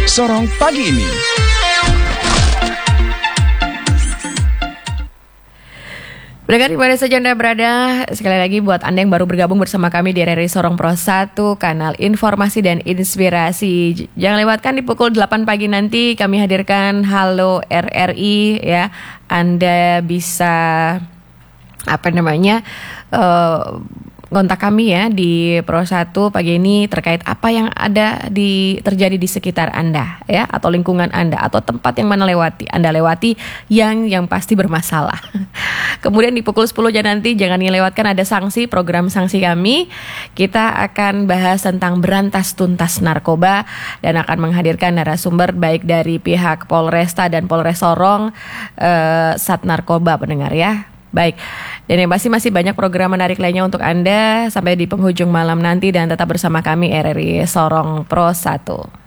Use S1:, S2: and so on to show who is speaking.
S1: Sorong pagi ini.
S2: Pendengar di mana saja Anda berada, sekali lagi buat Anda yang baru bergabung bersama kami di RRI Sorong Pro 1, kanal informasi dan inspirasi. Jangan lewatkan di pukul 8 pagi nanti kami hadirkan Halo RRI ya. Anda bisa kontak kami ya di Pro 1 pagi ini terkait apa yang terjadi di sekitar Anda ya, atau lingkungan Anda atau tempat yang mana Anda lewati yang pasti bermasalah. Kemudian di pukul 10 nanti jangan dilewatkan ada program sanksi kami. Kita akan bahas tentang berantas tuntas narkoba dan akan menghadirkan narasumber baik dari pihak Polresta dan Polres Sorong, Sat Narkoba pendengar ya. Baik, dan yang pasti masih banyak program menarik lainnya untuk Anda sampai di penghujung malam nanti, dan tetap bersama kami RRI Sorong Pro 1.